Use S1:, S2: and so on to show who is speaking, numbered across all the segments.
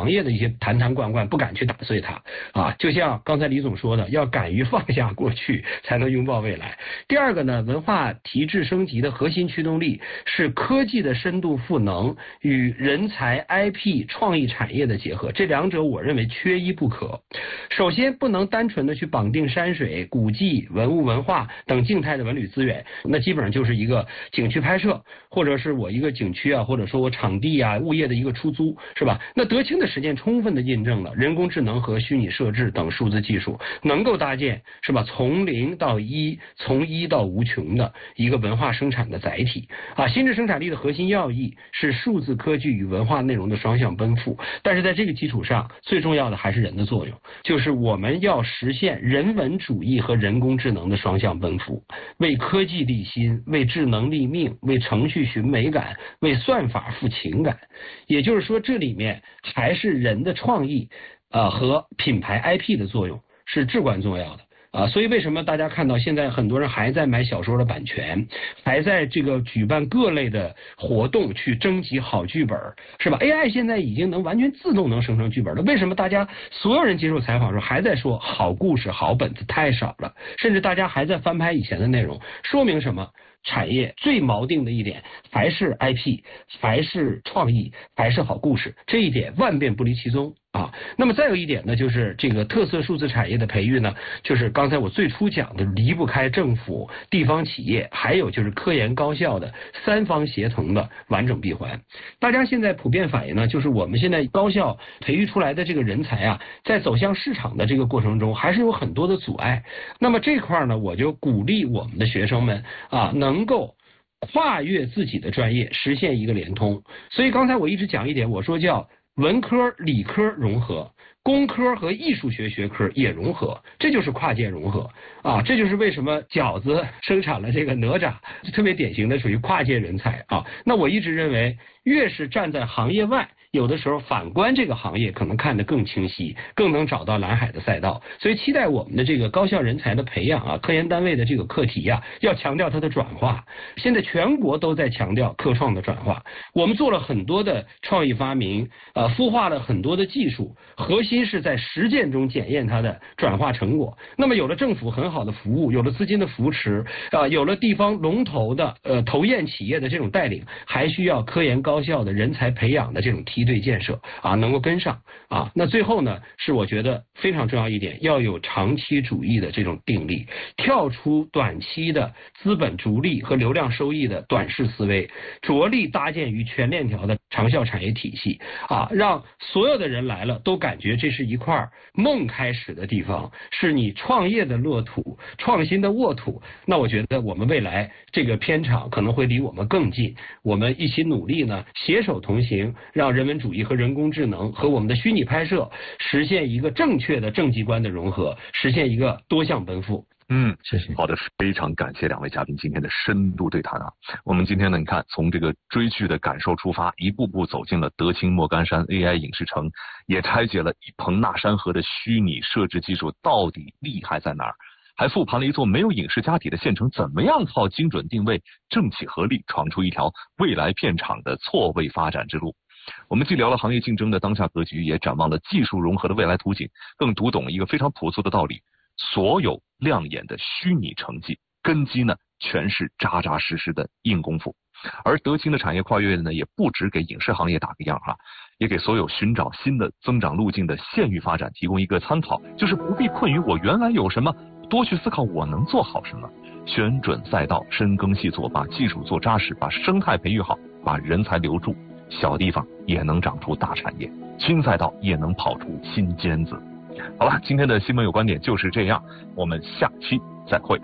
S1: 行业的一些坛坛罐罐，不敢去打碎它啊。就像刚才李总说的，要敢于放下过去，才能拥抱未来。第二个呢，文化提质升级的核心驱动力是科技的深度赋能与人才 IP 创意产业的结合，这两者我认为缺一不可。首先不能单纯的去绑定山水、古迹、文物文化等静态的文旅资源，那基本上就是一个景区拍摄，或者是我一个景区啊，或者说我场地啊、物业的一个出租，是吧？那德清的实践充分的印证了人工智能和虚拟设置等数字技术能够搭建，是吧？从零到一，从一到无穷的一个文化生产的载体啊。新质生产力的核心要义是数字科技与文化内容的双向奔赴，但是在这个基础上，最重要的还是人的作用，就是我们要实现人文主义和人工智能的双向奔赴，为科技立心，为智能立命，为程序寻美感，为算法赋情感。也就是说，这里面还是人的创意和品牌 IP 的作用是至关重要的。所以为什么大家看到现在很多人还在买小说的版权，还在这个举办各类的活动去征集好剧本，是吧？ AI 现在已经能完全自动能生成剧本了，为什么大家所有人接受采访的时候还在说好故事、好本子太少了，甚至大家还在翻拍以前的内容？说明什么？产业最锚定的一点还是 IP， 还是创意，还是好故事，这一点万变不离其宗啊。那么再有一点呢，就是这个特色数字产业的培育呢，就是刚才我最初讲的离不开政府、地方企业，还有就是科研高校的三方协同的完整闭环。大家现在普遍反映呢，就是我们现在高校培育出来的这个人才啊，在走向市场的这个过程中，还是有很多的阻碍。那么这块呢，我就鼓励我们的学生们啊，能够跨越自己的专业，实现一个联通。所以刚才我一直讲一点，我说叫文科理科融合，工科和艺术学科也融合，这就是跨界融合啊！这就是为什么饺子生产了这个哪吒，特别典型的属于跨界人才啊。那我一直认为，越是站在行业外，有的时候反观这个行业可能看得更清晰，更能找到蓝海的赛道。所以期待我们的这个高校人才的培养啊，科研单位的这个课题啊，要强调它的转化。现在全国都在强调科创的转化，我们做了很多的创意发明，孵化了很多的技术，核心是在实践中检验它的转化成果。那么有了政府很好的服务，有了资金的扶持有了地方龙头的投研企业的这种带领，还需要科研高校的人才培养的这种梯队建设啊，能够跟上啊。那最后呢，是我觉得非常重要一点，要有长期主义的这种定力，跳出短期的资本逐利和流量收益的短视思维，着力搭建于全链条的长效产业体系啊，让所有的人来了都感觉这是一块梦开始的地方，是你创业的乐土，创新的沃土。那我觉得我们未来这个片场可能会离我们更近，我们一起努力呢，携手同行，让人文主义和人工智能和我们的虚拟拍摄实现一个正确的政绩观的融合，实现一个多项奔赴。
S2: 谢谢。好的，非常感谢两位嘉宾今天的深度对谈啊。我们今天呢，你看从这个追剧的感受出发，一步步走进了德清莫干山 AI 影视城，也拆解了一蓬纳山河的虚拟设置技术到底厉害在哪儿，还复盘了一座没有影视家底的县城怎么样靠精准定位、政企合力闯出一条未来片场的错位发展之路。我们既聊了行业竞争的当下格局，也展望了技术融合的未来图景，更读懂一个非常朴素的道理：所有亮眼的虚拟成绩根基呢，全是扎扎实实的硬功夫。而德清的产业跨越呢，也不只给影视行业打个样哈，也给所有寻找新的增长路径的县域发展提供一个参考，就是不必困于我原来有什么，多去思考我能做好什么，选准赛道，深耕细作，把技术做扎实，把生态培育好，把人才留住，小地方也能长出大产业，新赛道也能跑出新尖子。好了，今天的新闻有观点就是这样，我们下期再会。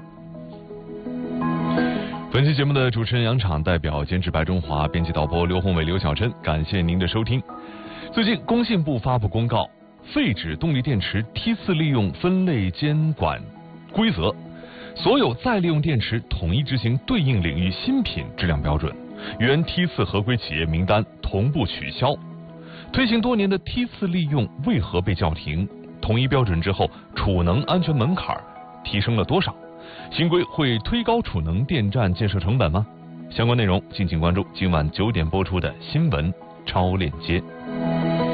S3: 本期节目的主持人杨昶，代表监制白中华，编辑导播刘宏伟、刘晓琛，感谢您的收听。最近工信部发布公告，废止动力电池梯次利用分类监管规则，所有再利用电池统一执行对应领域新品质量标准，原梯次合规企业名单同步取消。推行多年的梯次利用为何被叫停？统一标准之后，储能安全门槛提升了多少？新规会推高储能电站建设成本吗？相关内容敬请关注今晚9点播出的新闻超链接。